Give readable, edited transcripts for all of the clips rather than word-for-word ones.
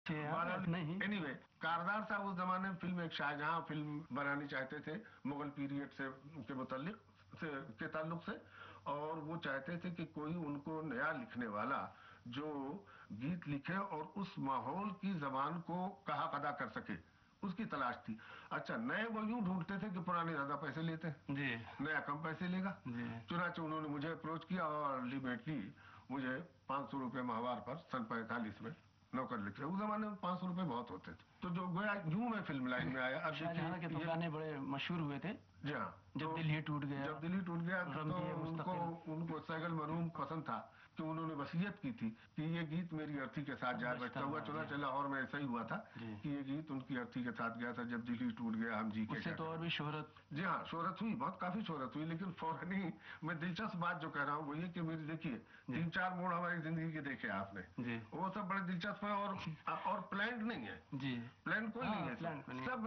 नहीं। एनीवे कारदार साहब उस जमाने में फिल्म एक शाहजहां फिल्म बनानी चाहते थे मुगल पीरियड से के मुताल्लिक के ताल्लुक से, और वो चाहते थे कि कोई उनको नया लिखने वाला जो गीत लिखे और उस माहौल की जबान को कहा अदा कर सके, उसकी तलाश थी। अच्छा, नए वो यूं ढूंढते थे कि पुराने ज्यादा पैसे लेते हैं जी, नया कम पैसे लेगा। चुनाचे उन्होंने मुझे अप्रोच किया और अल्टीमेटली मुझे 500 रुपये माहवार पर सन 45 में नौकर लिखे। उस जमाने में 500 रुपये बहुत होते थे, तो जो गोया यूं मैं फिल्म लाइन में आया। अब शाहजहां के तो गाने बड़े मशहूर हुए थे। जी हाँ, जब दिल ही टूट गया, जब दिल ही टूट गया तो उनको सैगल मरहूम पसंद था कि उन्होंने वसीयत की थी कि ये गीत मेरी अर्थी के साथ जाए बजता हुआ। चुनाचे लाहौर में ऐसा ही हुआ था कि ये गीत उनकी अर्थी के साथ गया था, जब दिल ही टूट गया हम जी के। उससे तो और भी शोहरत। जी हाँ, शोहरत हुई, बहुत काफी शोहरत हुई, लेकिन फौरन ही मैं दिलचस्प बात जो कह रहा हूँ वो ये कि मेरी देखिए 3-4 मोड़ हमारी जिंदगी के देखे आपने, वो सब बड़े दिलचस्प है और प्लान्ड नहीं है जी, प्लान कोई नहीं है, सब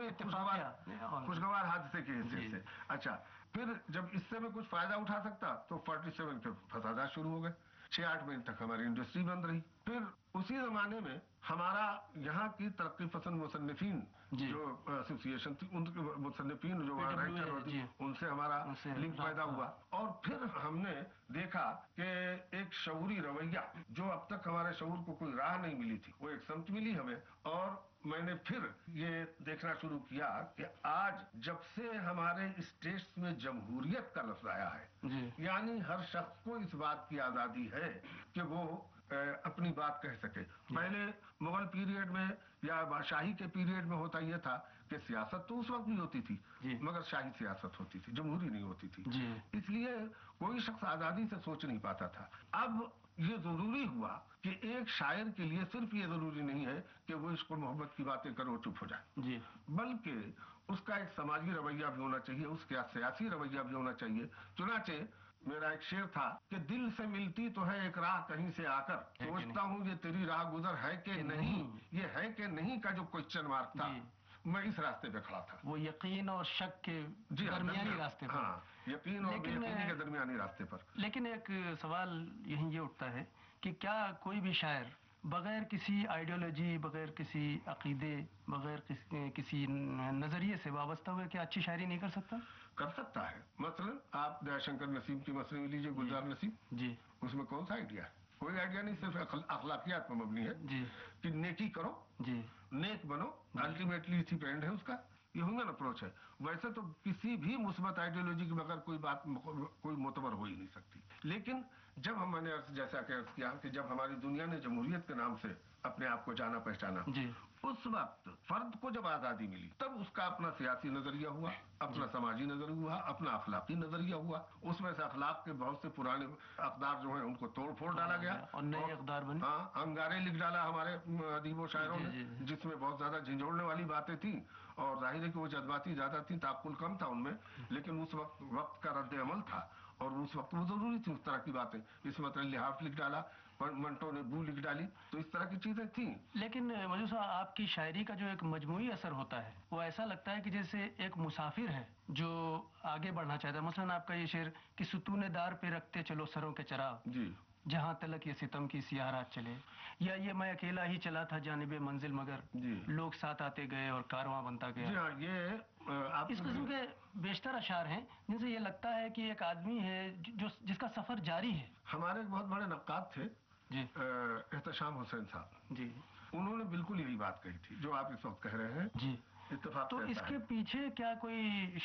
खुशगवार हादसे के हिस्से से। अच्छा, फिर जब इससे मैं कुछ फायदा उठा सकता तो 47 के फसादा शुरू हो गए। 6-8 महीने तक हमारी इंडस्ट्री बंद रही। फिर उसी जमाने में हमारा यहाँ की तरक्की पसंद मुसन्निफीन जो एसोसिएशन थी, उनके मुसन्निफीन जो राइटर होती उनसे हमारा लिंक पैदा हुआ। और फिर हमने देखा कि एक शऊरी रवैया जो अब तक हमारे शऊर को कोई राह नहीं मिली थी, वो एक समझ मिली हमें। और मैंने फिर ये देखना शुरू किया कि आज जब से हमारे स्टेट्स में जमहूरियत का लफ्ज आया है, यानी हर शख्स को इस बात की आजादी है कि वो अपनी बात कह सके। पहले मुगल पीरियड में या शाही के पीरियड में होता यह था कि सियासत तो उस वक्त भी होती थी मगर शाही सियासत होती थी, जमहूरी नहीं होती थी, इसलिए कोई शख्स आजादी से सोच नहीं पाता था। अब ये जरूरी हुआ कि एक शायर के लिए सिर्फ ये जरूरी नहीं है कि वो इसको मोहब्बत की बातें करे और चुप हो जाए, बल्कि उसका एक समाजी रवैया भी होना चाहिए, उसका सियासी रवैया भी होना चाहिए। चुनाचे मेरा एक शेर था कि दिल से मिलती तो है एक राह कहीं से आकर, सोचता हूँ ये तेरी राह गुजर है कि नहीं, ये है कि नहीं का जो क्वेश्चन मार्क था, मैं इस रास्ते पे खड़ा था, वो यकीन और शक के दरमियानी रास्ते पर। हाँ, यकीन और बेयकीनी के दरमियानी रास्ते पर। लेकिन एक सवाल यही ये उठता है कि क्या कोई भी शायर बगैर किसी आइडियोलॉजी, बगैर किसी अकीदे, बगैर किसी नजरिए से वाबस्ता हुए क्या अच्छी शायरी नहीं कर सकता? कर सकता है। मसलन आप दयाशंकर नसीम की मसले लीजिए, गुलजार नसीम जी, उसमें कौन सा आइडिया है? कोई आइडिया नहीं, सिर्फ अखलाकियात पर मबनी है जी, कि नेकी करो जी, नेक बनो, अल्टीमेटली इसी पे एंड है उसका, ये ह्यूमन अप्रोच है। वैसे तो किसी भी मुस्बत आइडियोलॉजी के बगैर कोई बात कोई मोतबर हो ही नहीं सकती। लेकिन जब मैंने जैसा कि अर्ज किया कि जब हमारी दुनिया ने जमहूरियत के नाम से अपने आप को जाना पहचाना, उस वक्त फर्द को जब आजादी मिली तब उसका अपना सियासी नजरिया हुआ, अपना समाजी नजरिया हुआ, अपना अखलाकी नजरिया हुआ। उसमें से अखलाक के बहुत से पुराने अकदार जो हैं उनको तोड़ फोड़ डाला गया और नए अकदार बने। हाँ, अंगारे लिख डाला हमारे अदीबो शायरों ने, जिसमें बहुत ज्यादा झंझोड़ने वाली बातें थी, और जाहिर है कि वो जज्बाती ज्यादा थी, ताकुल कम था उनमें, लेकिन उस वक्त का रद्द अमल था और उस वक्त वो जरूरी थी उस तरह की बातें। इसमें लिहाफ लिख डाला, मंटो ने बू लिख डाली, तो इस तरह की चीजें थी। लेकिन मौजूद साहब, आपकी शायरी का जो एक मजमूई असर होता है वो ऐसा लगता है कि जैसे एक मुसाफिर है जो आगे बढ़ना चाहता है। मसलन आपका ये शेर कि सुतूने दार पे रखते चलो सरों के चराग जी, जहां तलक ये सितम की सियाह रात चले, या ये मैं अकेला ही चला था जानिबे मंजिल मगर लोग साथ आते गए और कारवां बनता गया। जी हाँ, ये आप इस किस्म के बेशतर अशार हैं जिनसे ये लगता है कि एक आदमी है जो जिसका सफर जारी है। हमारे एक बहुत बड़े नक्काद थे जी, एहतशाम हुसैन साहब जी, उन्होंने बिल्कुल यही बात कही थी जो आप इस वक्त कह रहे हैं जी। इत्तेफाक तो इसके पीछे क्या कोई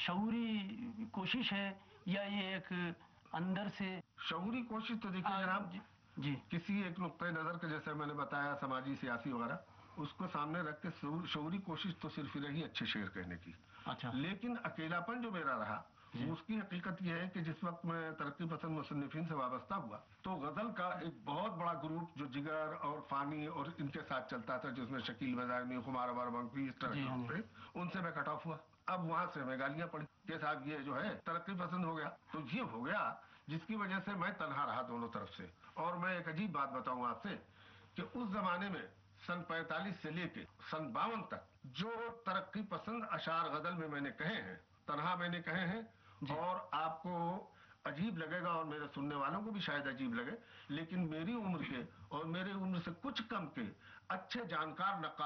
शऊरी कोशिश है या ये एक अंदर से? शऊरी कोशिश तो देखिए जनाब जी, किसी एक नुक्ते नजर के, जैसे मैंने बताया समाजी सियासी वगैरह, उसको सामने रख के शऊरी कोशिश तो सिर्फ रही अच्छे शेर कहने की। अच्छा, लेकिन अकेलापन जो मेरा रहा उसकी हकीकत यह है कि जिस वक्त मैं तरक्की पसंद मुसन्निफीन से वाबस्ता हुआ तो गजल का एक बहुत बड़ा ग्रुप जो जिगर और फानी और इनके साथ चलता था, जिसमें शकील बजायनी, खुमार मंफी, इस तरह के थे, उनसे मैं कट ऑफ हुआ। अब वहां से हमें गालियां पड़ी कि साहब ये जो है तरक्की पसंद हो गया। तो ये हो गया जिसकी वजह से मैं तनहा रहा दोनों तरफ से। और मैं एक अजीब बात बताऊं आपसे कि उस जमाने में सन 45 से लेके सन 52 तक जो तरक्की पसंद अशार गजल में मैंने कहे हैं, तनहा मैंने कहे हैं, और आपको अजीब लगेगा और मेरे सुनने वालों को भी शायद अजीब लगे, लेकिन मेरी उम्र के और मेरे उम्र से कुछ कम के अच्छे जानकार नक्काद